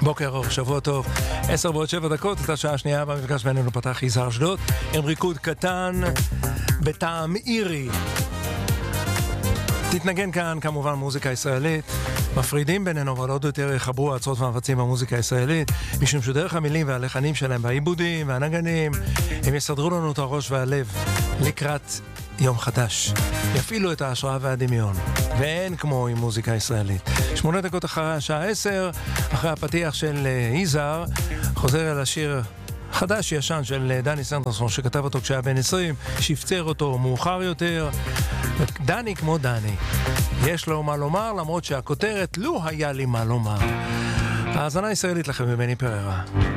בוקר אור, שבוע טוב. 10:07, את השעה השנייה במפגש בינינו פתח יזהר אשדוד עם ריקוד קטן בטעם אירי. תתנגן כאן כמובן מוזיקה ישראלית. מפרידים בינינו, אבל עוד יותר יחברו העצות והמבצעים במוזיקה הישראלית, משום שדרך המילים והלחנים שלהם בעיבודים והנגנים הם יסדרו לנו את הראש והלב לקראת יום חדש, יפעילו את ההשראה והדמיון, ואין כמו עם מוזיקה ישראלית. 8 דקות אחרי השעה 10, אחרי הפתיח של יזהר, חוזר אל השיר חדש ישן של דני סנדרסון, שכתב אותו כשהיה בן 20, שפצר אותו מאוחר יותר. דני כמו דני, יש לו מה לומר, למרות שהכותרת לא היה לי מה לומר. האזנה ישראלית לכם מבני פררה.